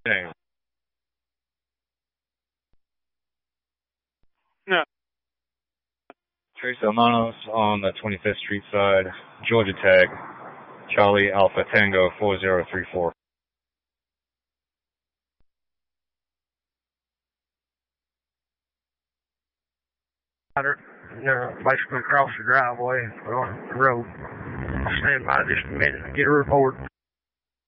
Dang. Yeah. Trace Almanos on the 25th Street side, Georgia tag, Charlie Alpha Tango 4034. Basically across the driveway on the road. Stand by just a minute. Get a report.